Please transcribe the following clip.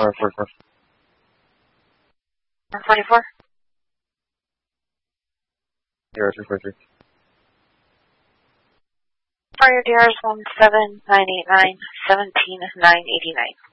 444. 144. 0343. For your DRs 17989, 17989.